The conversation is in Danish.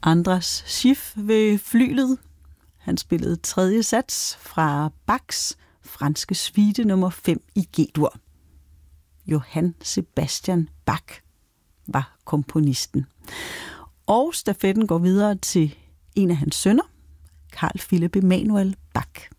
Andras Schiff ved flyglet. Han spillede tredje sats fra Bachs franske suite nummer 5 i G-dur. Johann Sebastian Bach var komponisten. Og stafetten går videre til en af hans sønner, Carl Philipp Emanuel Bach.